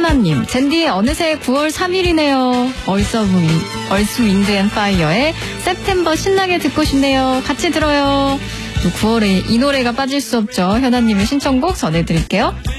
최현아님, 젠디 어느새 9월 3일이네요. 얼스 윈드 앤 파이어의 September 신나게 듣고 싶네요. 같이 들어요. 또 9월에 이 노래가 빠질 수 없죠. 현아님의 신청곡 전해드릴게요.